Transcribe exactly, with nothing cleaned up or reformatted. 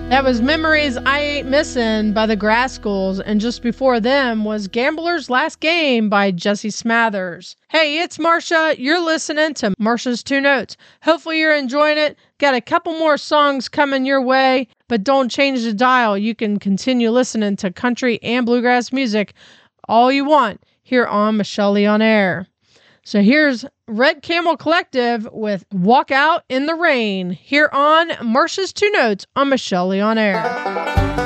That was Memories I Ain't Missing by the Grass Schools, and just before them was Gambler's Last Game by Jesse Smathers. Hey, it's Marsha. You're listening to Marsha's Two Notes. Hopefully you're enjoying it. Got a couple more songs coming your way, but don't change the dial. You can continue listening to country and bluegrass music all you want here on Michelle Lee on Air. So here's Red Camel Collective with Walk Out in the Rain here on Marsha's Two Notes on Michelle Lee on Air.